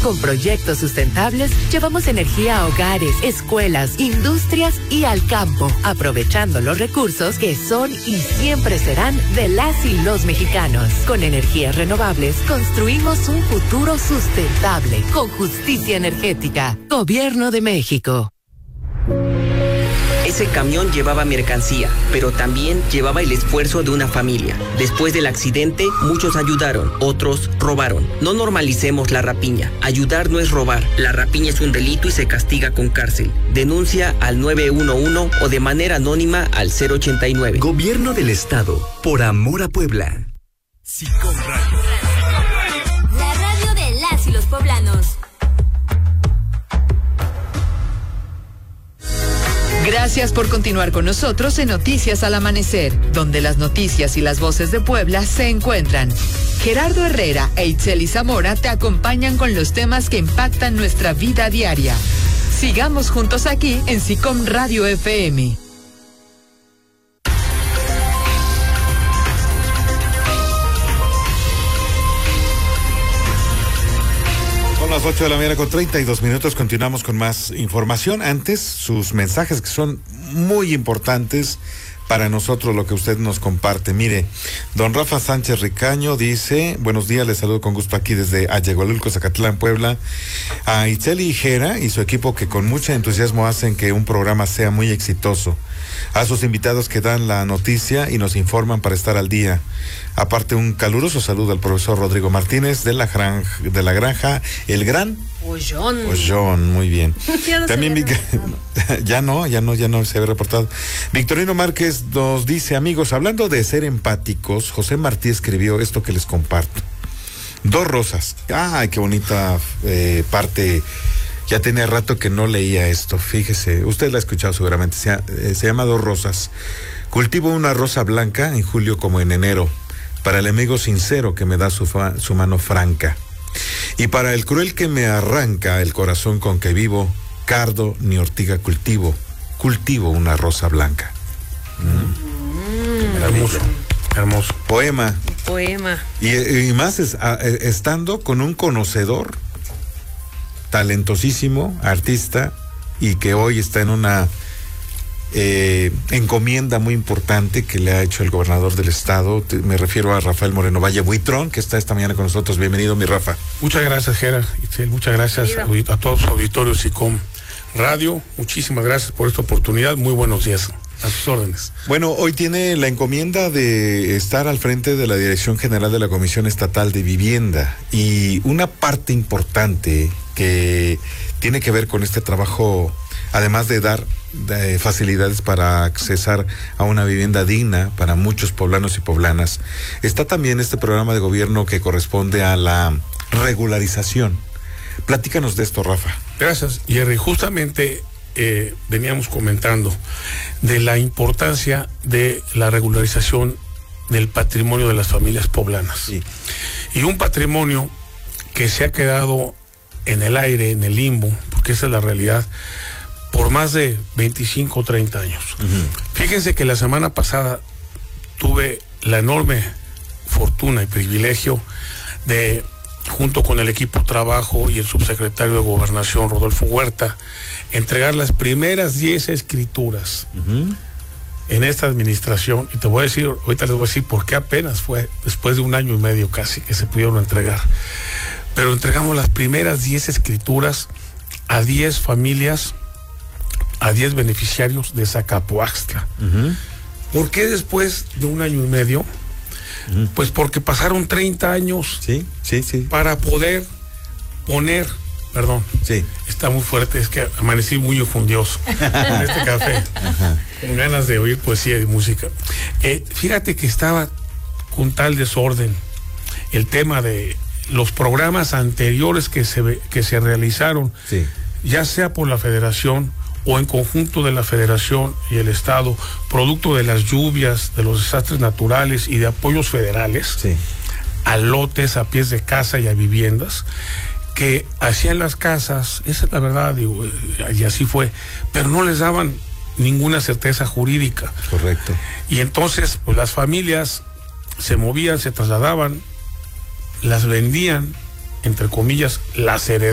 Con proyectos sustentables, llevamos energía a hogares, escuelas, industrias y al campo, aprovechando los recursos que son y siempre serán de las y los mexicanos. Con energías renovables, construimos un futuro sustentable, con justicia energética. Gobierno de México. Ese camión llevaba mercancía, pero también llevaba el esfuerzo de una familia. Después del accidente, muchos ayudaron, otros robaron. No normalicemos la rapiña. Ayudar no es robar. La rapiña es un delito y se castiga con cárcel. Denuncia al 911 o de manera anónima al 089. Gobierno del Estado, por amor a Puebla. SICOM Radio. La radio de las y los poblanos. Gracias por continuar con nosotros en Noticias al Amanecer, donde las noticias y las voces de Puebla se encuentran. Gerardo Herrera e Itzeli Zamora te acompañan con los temas que impactan nuestra vida diaria. Sigamos juntos aquí en SICOM Radio FM. Son las 8 de la mañana con 32 minutos. Continuamos con más información. Antes, sus mensajes que son muy importantes para nosotros, lo que usted nos comparte. Mire, don Rafa Sánchez Ricaño dice: buenos días, les saludo con gusto aquí desde Ayegualulco, Zacatlán, Puebla. A Itzeli Jera y su equipo, que con mucho entusiasmo hacen que un programa sea muy exitoso. A sus invitados que dan la noticia y nos informan para estar al día. Aparte, un caluroso saludo al profesor Rodrigo Martínez de la granja El Gran Ollón, muy bien. También ya no se había reportado. Victorino Márquez nos dice: amigos, hablando de ser empáticos, José Martí escribió esto que les comparto. 2 rosas. Ay, qué bonita parte. Ya tenía rato que no leía esto, fíjese, usted la ha escuchado seguramente, se llama 2 rosas. Cultivo una rosa blanca en julio como en enero, para el amigo sincero que me da su mano franca. Y para el cruel que me arranca el corazón con que vivo, cardo ni ortiga cultivo una rosa blanca. Hermoso. Poema. Y más estando con un conocedor talentosísimo, artista, y que hoy está en una encomienda muy importante que le ha hecho el gobernador del estado. Me refiero a Rafael Moreno Valle Buitrón, que está esta mañana con nosotros. Bienvenido, mi Rafa. Muchas gracias, Gera. Muchas gracias a todos los auditorios SICOM Radio. Muchísimas gracias por esta oportunidad. Muy buenos días. A sus órdenes. Bueno, hoy tiene la encomienda de estar al frente de la Dirección General de la Comisión Estatal de Vivienda, y una parte importante que tiene que ver con este trabajo, además de dar facilidades para accesar a una vivienda digna para muchos poblanos y poblanas, está también este programa de gobierno que corresponde a la regularización. Platícanos de esto, Rafa. Gracias, Jerry. Justamente veníamos comentando de la importancia de la regularización del patrimonio de las familias poblanas. Sí. Y un patrimonio que se ha quedado en el aire, en el limbo, porque esa es la realidad, por más de 25 o 30 años. Fíjense que la semana pasada tuve la enorme fortuna y privilegio de, junto con el equipo de trabajo y el subsecretario de Gobernación, Rodolfo Huerta, entregar las primeras 10 escrituras en esta administración. Y ahorita les voy a decir por qué apenas fue después de 1 año y medio casi que se pudieron entregar. Pero entregamos las primeras 10 escrituras a 10 familias, a 10 beneficiarios de Zacapoaxtla. ¿Por qué después de 1 año y medio? Pues porque pasaron 30 años para poder poner, está muy fuerte, es que amanecí muy ofundioso con este café, con ganas de oír poesía y música. Fíjate que estaba con tal desorden el tema de los programas anteriores que se realizaron, ya sea por la Federación o en conjunto de la Federación y el Estado, producto de las lluvias, de los desastres naturales y de apoyos federales, a lotes, a pies de casa y a viviendas, que hacían las casas, esa es la verdad, digo, y así fue, pero no les daban ninguna certeza jurídica. Correcto. Y entonces, pues las familias se movían, se trasladaban, las vendían, entre comillas, las heredaban.